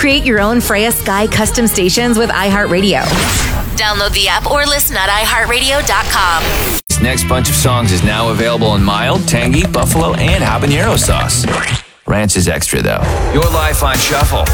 Create your own Freya Sky custom stations with iHeartRadio. Download the app or listen at iHeartRadio.com. This next bunch of songs is now available in mild, tangy, buffalo, and habanero sauce. Ranch is extra, though. Your life on shuffle.